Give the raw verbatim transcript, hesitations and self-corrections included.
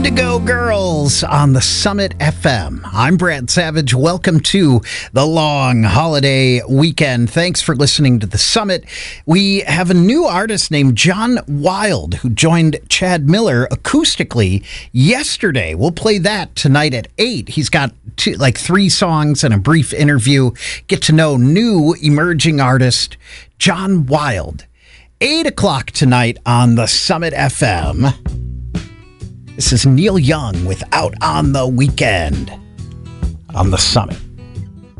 Go Girls on the Summit F M. I'm Brad Savage. Welcome to the long holiday weekend. Thanks for listening to the Summit. We have a new artist named John Wild who joined Chad Miller acoustically yesterday. We'll play that tonight at eight. He's got two, like three songs and a brief interview. Get to know new emerging artist John Wild. eight o'clock tonight on the Summit F M. This is Neil Young with Out on the Weekend on the Summit.